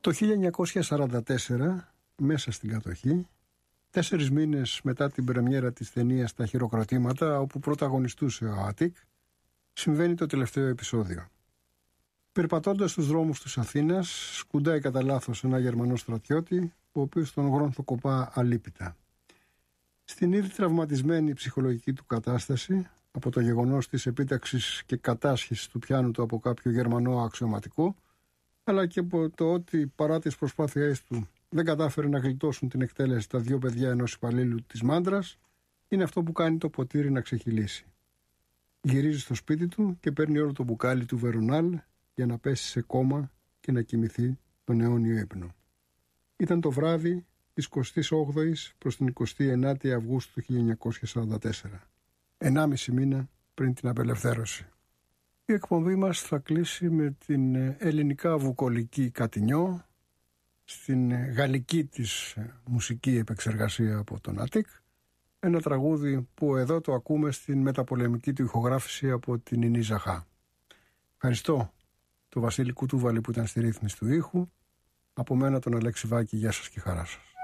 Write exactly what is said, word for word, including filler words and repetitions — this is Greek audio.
Το χίλια εννιακόσια σαράντα τέσσερα, μέσα στην κατοχή, τέσσερις μήνες μετά την πρεμιέρα της ταινίας «Τα χειροκροτήματα», όπου πρωταγωνιστούσε ο Άτικ, συμβαίνει το τελευταίο επεισόδιο. Περπατώντας στους δρόμους της Αθήνας, σκουντάει κατά λάθος ένα Γερμανό στρατιώτη, ο οποίος τον γρονθοκοπά αλίπητα. Στην ήδη τραυματισμένη ψυχολογική του κατάσταση, από το γεγονός της επίταξης και κατάσχεσης του πιάνου του από κάποιο Γερμανό αξιωματικό, αλλά και από το ότι παρά τις προσπάθειές του δεν κατάφερε να γλιτώσουν την εκτέλεση τα δύο παιδιά ενός υπαλλήλου της Μάντρας, είναι αυτό που κάνει το ποτήρι να ξεχυλήσει. Γυρίζει στο σπίτι του και παίρνει όλο το μπουκάλι του Βερουνάλ για να πέσει σε κόμμα και να κοιμηθεί τον αιώνιο ύπνο. Ήταν το βράδυ της εικοστής όγδοης προς την εικοστή ενάτη Αυγούστου του χίλια εννιακόσια σαράντα τέσσερα, ενάμιση μήνα πριν την απελευθέρωση. Η εκπομπή μας θα κλείσει με την ελληνικά βουκολική Κατινιό, στην γαλλική της μουσική επεξεργασία από τον Άτικ, ένα τραγούδι που εδώ το ακούμε στην μεταπολεμική του ηχογράφηση από την Ινή Ζαχά. Ευχαριστώ τον Βασίλη Κουτούβαλη που ήταν στη ρύθμιση του ήχου. Από μένα τον Αλέξη Βάκη, γεια σας και χαρά σας.